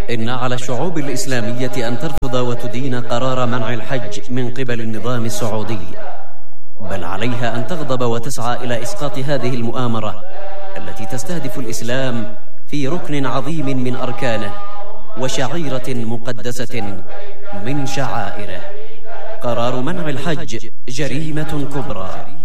إن على الشعوب الإسلامية أن ترفض وتدين قرار منع الحج من قبل النظام السعودي، بل عليها أن تغضب وتسعى إلى إسقاط هذه المؤامرة التي تستهدف الإسلام في ركن عظيم من أركانه وشعيرة مقدسة من شعائره. قرار منع الحج جريمة كبرى